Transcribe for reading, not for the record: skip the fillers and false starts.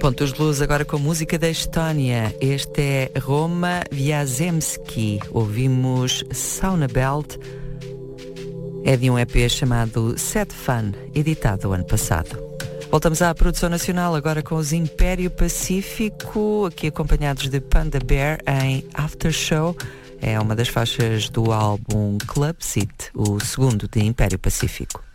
Pontos de luz agora com música da Estónia. Este é Roma Viazemski. Ouvimos Sauna Belt. É de um EP chamado Set Fun, editado o ano passado. Voltamos à produção nacional agora com os Império Pacífico, aqui acompanhados de Panda Bear em After Show. É uma das faixas do álbum Club Seat, o segundo de Império Pacífico.